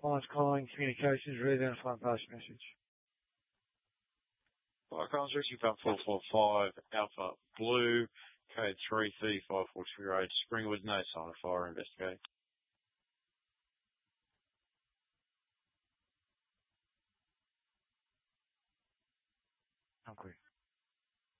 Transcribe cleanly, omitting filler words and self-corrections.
Client's calling communications, read and find post message. Collins reaching about 445 Alpha Blue, code 33542 Road, Springwood, no sign of fire, investigate. Okay.